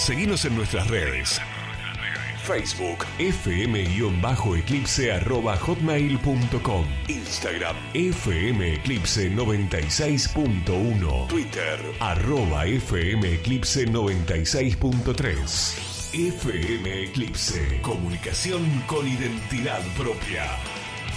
Seguinos en nuestras redes. Facebook fm-eclipse@hotmail.com, Instagram fmeclipse96.1, Twitter @fmeclipse96.3. FM Eclipse, comunicación con identidad propia.